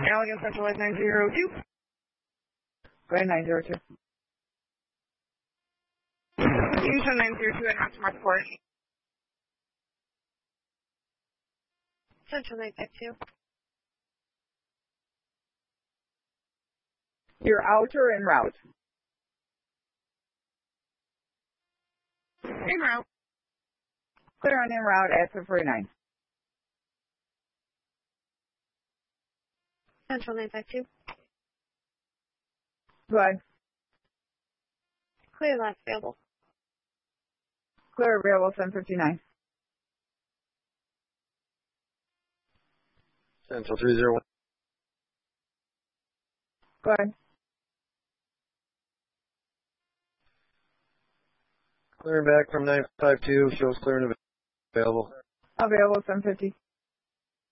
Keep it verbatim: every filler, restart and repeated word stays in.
Allegan Centralized nine zero two. Go ahead, nine zero two. Houston nine zero two at Maximum Report. Central nine five two. You're out or en route? En route. Clear on en route at seven forty-nine. Central nine five two. Go ahead. Clear last available. Clear available seven fifty-nine. Central three zero one. Go ahead. Clearing back from nine five two, shows clear and available. Available seven fifty.